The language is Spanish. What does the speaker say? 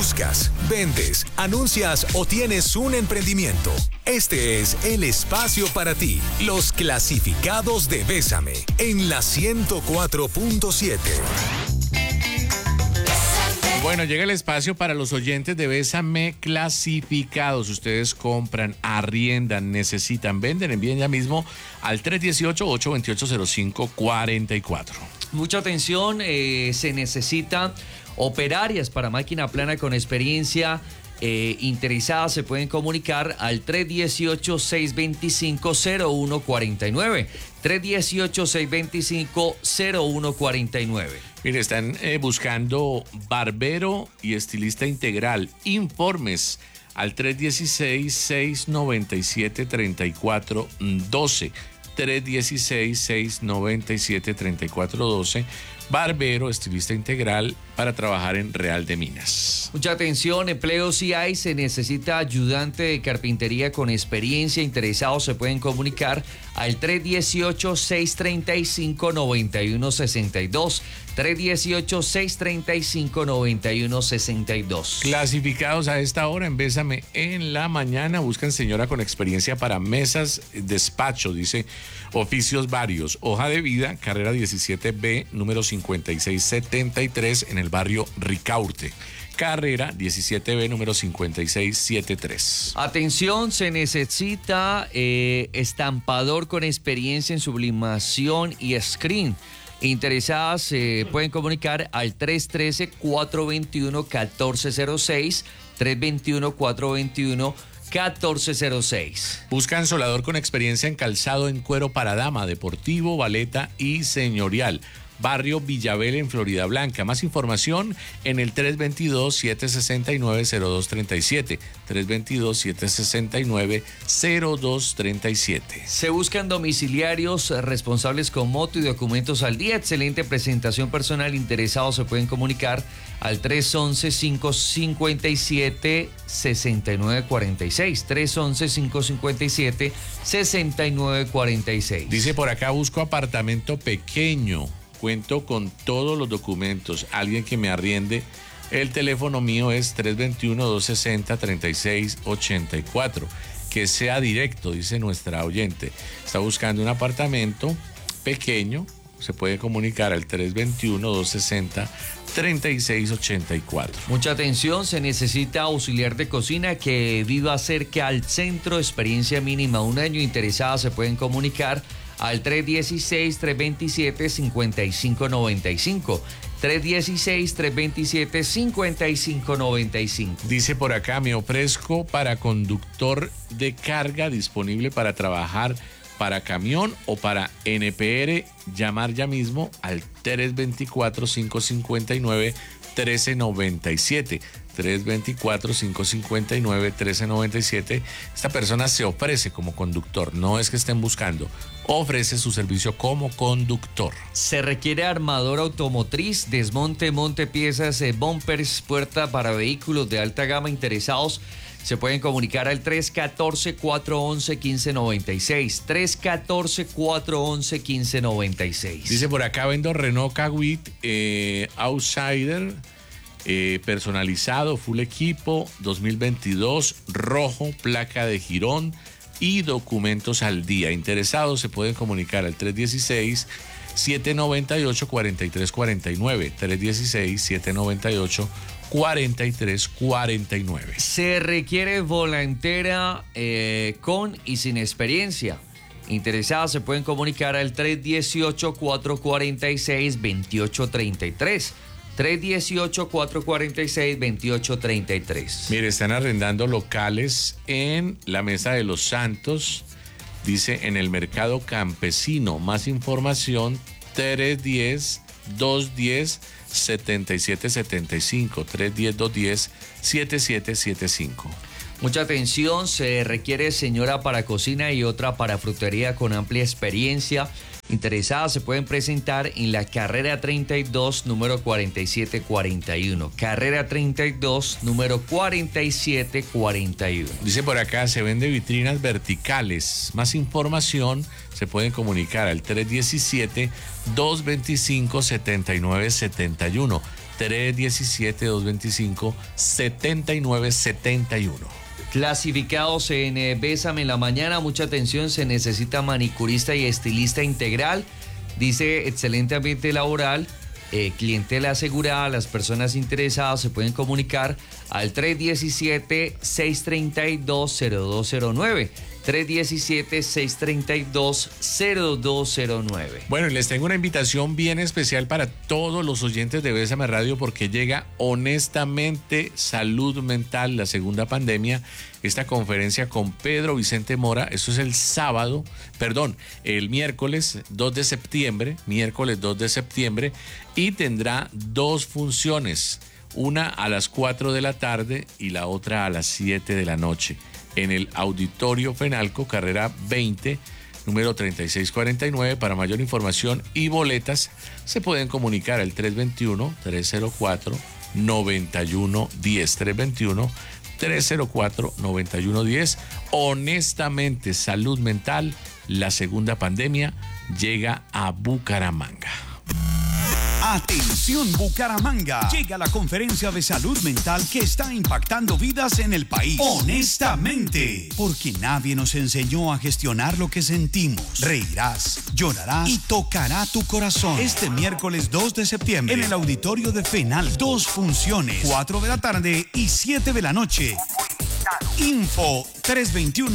Buscas, vendes, anuncias o tienes un emprendimiento. Este es el espacio para ti. Los clasificados de Bésame en la 104.7. Bueno, llega el espacio para los oyentes de Bésame clasificados. Ustedes compran, arriendan, necesitan, venden, envíen ya mismo al 318-828-0544. Mucha atención, se necesita operarias para máquina plana con experiencia. Interesadas se pueden comunicar al 318-625-0149. 318-625-0149. Mire, están buscando barbero y estilista integral. Informes al 316-697-3412. 316-697-3412. Barbero, estilista integral para trabajar en Real de Minas. Mucha atención, empleos sí hay, se necesita ayudante de carpintería con experiencia. Interesados se pueden comunicar al 318-635-9162. 318-635-9162. Clasificados a esta hora en Bésame en la mañana. Buscan señora con experiencia para mesas, despacho, dice, oficios varios. Hoja de vida, carrera 17B, número 5673 en el barrio Ricaurte. Carrera 17B, número 5673. Atención, se necesita estampador con experiencia en sublimación y screen. Interesadas se pueden comunicar al 313-421-1406, 321-421-1406. Buscan soldador con experiencia en calzado en cuero para dama, deportivo, baleta y señorial. Barrio Villavela en Florida Blanca. Más información en el 322-769-0237. 322-769-0237. Se buscan domiciliarios responsables con moto y documentos al día. Excelente presentación personal. Interesados se pueden comunicar al 311-557-6946. 311-557-6946. Dice por acá, busco apartamento pequeño. Cuento con todos los documentos. Alguien que me arriende. El teléfono mío es 321-260-3684. Que sea directo, dice nuestra oyente. Está buscando un apartamento pequeño. Se puede comunicar al 321-260-3684. Mucha atención, se necesita auxiliar de cocina que viva cerca al centro. Experiencia mínima 1 año. Interesadas se pueden comunicar al 316-327-5595. 316-327-5595. Dice por acá, me ofrezco para conductor de carga, disponible para trabajar para camión o para NPR. Llamar ya mismo al 324-559-1397. 324-559-1397. Esta persona se ofrece como conductor, no es que estén buscando, ofrece su servicio como conductor. Se requiere armador automotriz, desmonte, monte piezas, bumpers, puerta para vehículos de alta gama. Interesados se pueden comunicar al 314-411-1596. 314-411-1596. Dice por acá, vendo Renault Kawit Outsider, personalizado, full equipo, 2022, rojo, placa de Girón y documentos al día. Interesados se pueden comunicar al 316-798-4349. 316-798-4349. Se requiere volantera con y sin experiencia. Interesados se pueden comunicar al 318-446-2833. 318-446-2833. Mire, están arrendando locales en la Mesa de los Santos, dice, en el Mercado Campesino. Más información, 310-210-7775. 310-210-7775. Mucha atención, se requiere señora para cocina y otra para frutería con amplia experiencia. Interesadas se pueden presentar en la carrera 32, número 4741. Carrera 32, número 4741. Dice por acá, se vende vitrinas verticales. Más información se pueden comunicar al 317-225-7971. 317-225-7971. Clasificados en Bésame en la mañana, mucha atención, se necesita manicurista y estilista integral. Dice, excelente ambiente laboral, clientela asegurada. Las personas interesadas se pueden comunicar al 317-632-0209. 317-632-0209. Bueno, y les tengo una invitación bien especial para todos los oyentes de Bésame Radio, porque llega Honestamente Salud Mental, la segunda pandemia. Esta conferencia con Pedro Vicente Mora, eso es el miércoles 2 de septiembre, y tendrá dos funciones, una a las 4 de la tarde y la otra a las 7 de la noche. En el Auditorio Fenalco, carrera 20, número 3649. Para mayor información y boletas, se pueden comunicar al 321-304-9110. 321-304-9110. Honestamente, Salud Mental, la segunda pandemia, llega a Bucaramanga. Atención Bucaramanga, llega la conferencia de salud mental que está impactando vidas en el país. Honestamente, porque nadie nos enseñó a gestionar lo que sentimos. Reirás, llorarás y tocará tu corazón. Este miércoles 2 de septiembre en el auditorio de FENAL, 2 funciones, 4 de la tarde y 7 de la noche. Info 321